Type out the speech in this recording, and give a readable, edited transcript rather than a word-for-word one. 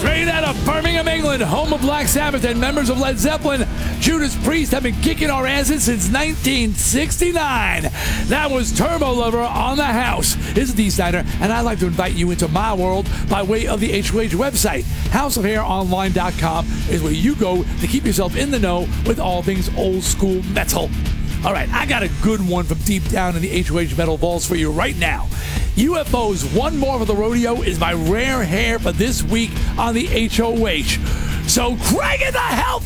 Straight out of Birmingham, England, home of Black Sabbath and members of Led Zeppelin, Judas Priest have been kicking our asses since 1969. That was Turbo Lover on the house. This is Dee Snider, and I'd like to invite you into my world by way of the HOH website. HouseOfHairOnline.com is where you go to keep yourself in the know with all things old school metal. All right, I got a good one from deep down in the HOH metal vaults for you right now. UFO's One More for the Rodeo is my rare hair for this week on the HOH. So crank it the hell